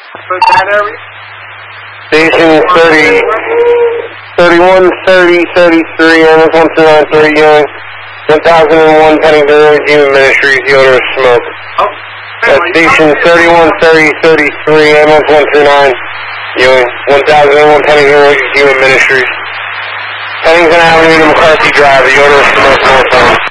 For that area? Station 313033, ambulance 1293, Ewing. 1001 Pennington Road, Human Ministries, the odor of smoke. Oh. That's station 313033, ambulance 129, Ewing. 1001 Pennington Road, Human Ministries. Pennington Avenue to McCarthy Drive, the odor of smoke northbound.